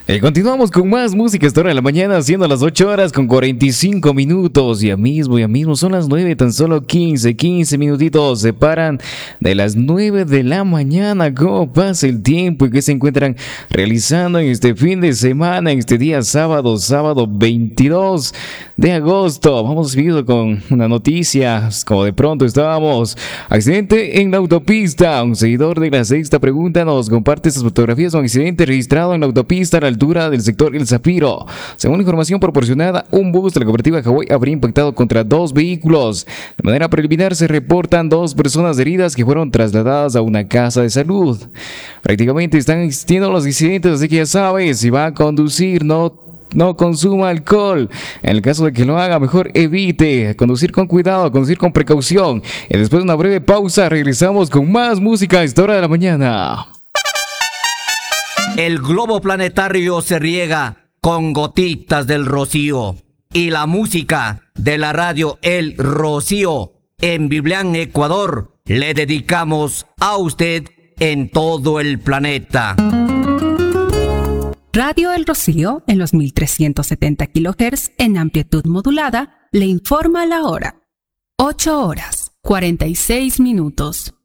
Continuamos con más música esta hora de la mañana, siendo las 8 horas con 45 minutos. Ya mismo son las 9, tan solo 15 minutitos separan de las 9 de la mañana. ¿Cómo pasa el tiempo y qué se encuentran realizando en este fin de semana, en este día sábado 22 de agosto? Vamos seguido con una noticia, como de pronto estábamos. Accidente en la autopista. Un seguidor de La Sexta Pregunta nos comparte estas fotografías de un accidente registrado en la autopista a la altura del sector El Zafiro. Según la información proporcionada, un bus de la cooperativa Hawái habría impactado contra dos vehículos. De manera preliminar se reportan 2 personas heridas que fueron trasladadas a una casa de salud. Prácticamente están existiendo los accidentes, así que ya sabes, si va a conducir, no consuma alcohol. En el caso de que lo haga, mejor evite. Conducir con cuidado, conducir con precaución. Y después de una breve pausa, regresamos con más música a esta hora de la mañana. El globo planetario se riega con gotitas del rocío. Y la música de la radio El Rocío en Biblián, Ecuador, le dedicamos a usted en todo el planeta. Radio El Rocío, en los 1370 kHz en amplitud modulada, le informa la hora. 8 horas, 46 minutos.